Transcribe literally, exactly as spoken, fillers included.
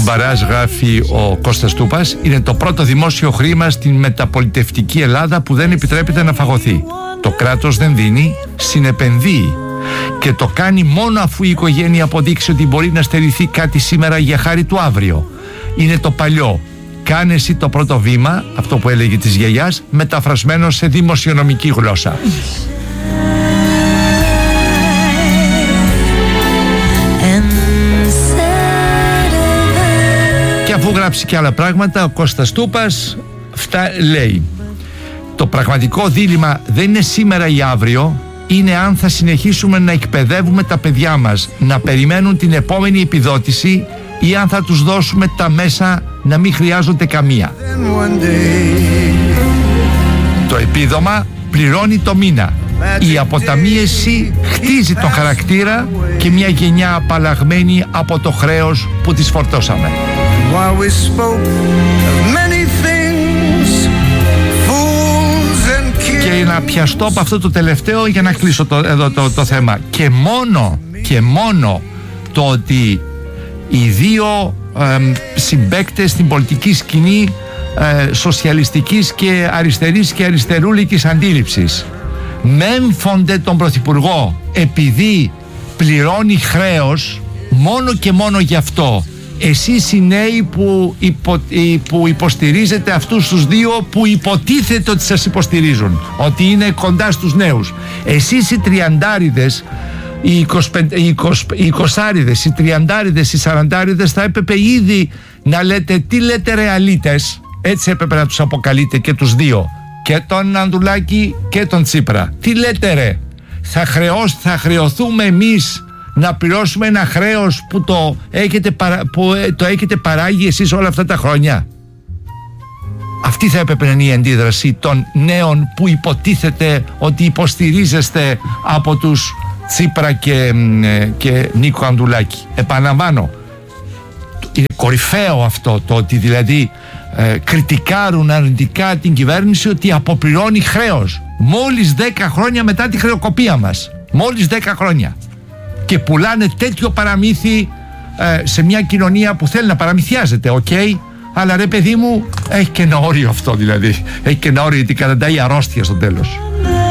μπαράζ, γράφει ο Κώστας Τούπας, είναι το πρώτο δημόσιο χρήμα στην μεταπολιτευτική Ελλάδα που δεν επιτρέπεται να φαγωθεί. Το κράτος δεν δίνει, συνεπενδύει. Και το κάνει μόνο αφού η οικογένεια αποδείξει ότι μπορεί να στερηθεί κάτι σήμερα για χάρη του αύριο. Είναι το παλιό. Κάνε εσύ το πρώτο βήμα, αυτό που έλεγε της γιαγιάς, μεταφρασμένο σε δημοσιονομική γλώσσα. Και αφού γράψει και άλλα πράγματα, ο Κώστας Τούπας φτά, λέει: το πραγματικό δίλημμα δεν είναι σήμερα ή αύριο, είναι αν θα συνεχίσουμε να εκπαιδεύουμε τα παιδιά μας να περιμένουν την επόμενη επιδότηση ή αν θα τους δώσουμε τα μέσα να μην χρειάζονται καμία. Το επίδομα πληρώνει το μήνα. Η αποταμίευση χτίζει τον χαρακτήρα και μια γενιά απαλλαγμένη από το χρέος που της φορτώσαμε. Και να πιαστώ από αυτό το τελευταίο για να κλείσω το, εδώ το, το θέμα. Και μόνο, και μόνο το ότι οι δύο ε, συμπαίκτες στην πολιτική σκηνή ε, σοσιαλιστικής και αριστερής και αριστερούλικης αντίληψης μέμφονται τον Πρωθυπουργό επειδή πληρώνει χρέος, μόνο και μόνο γι' αυτό εσείς οι νέοι που, υπο, που υποστηρίζετε αυτούς τους δύο που υποτίθεται ότι σας υποστηρίζουν, ότι είναι κοντά στους νέους, εσείς οι τριαντάριδες, οι, εικοσπέντε, οι, είκοσι, οι εικοσάριδες, οι τριαντάριδες, οι σαραντάριδες θα έπρεπε ήδη να λέτε τι λέτε ρεαλίτες, έτσι έπρεπε να τους αποκαλείτε και τους δύο, και τον Ανδρουλάκη και τον Τσίπρα. Τι λέτε ρε, θα, χρεώσ, θα χρεωθούμε εμείς να πληρώσουμε ένα χρέος που το έχετε, παρα, που το έχετε παράγει εσείς όλα αυτά τα χρόνια? Αυτή θα έπρεπε να είναι η αντίδραση των νέων που υποτίθεται ότι υποστηρίζεστε από τους Τσίπρα και, και Νίκο Ανδρουλάκη. Επαναλαμβάνω, είναι κορυφαίο αυτό το ότι δηλαδή ε, κριτικάρουν αρνητικά την κυβέρνηση ότι αποπληρώνει χρέος μόλις δέκα χρόνια μετά τη χρεοκοπία μας. Μόλις δέκα χρόνια. Και πουλάνε τέτοιο παραμύθι ε, σε μια κοινωνία που θέλει να παραμυθιάζεται, οκ, okay, αλλά ρε παιδί μου, έχει και ένα όριο αυτό δηλαδή. Έχει και ένα όριο γιατί καταντάει αρρώστια στο τέλος.